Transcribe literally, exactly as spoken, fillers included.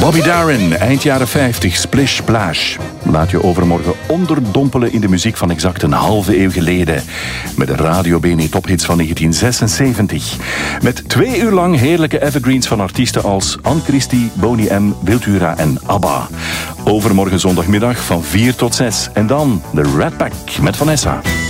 Bobby Darin, eind jaren vijftig, Splish Splash. Laat je overmorgen onderdompelen in de muziek van exact een halve eeuw geleden. Met de Radio B N E tophits van negentien zesenzeventig. Met twee uur lang heerlijke evergreens van artiesten als Anne Christie, Boney M, Wiltura en ABBA. Overmorgen zondagmiddag van vier tot zes. En dan de Rat Pack met Vanessa.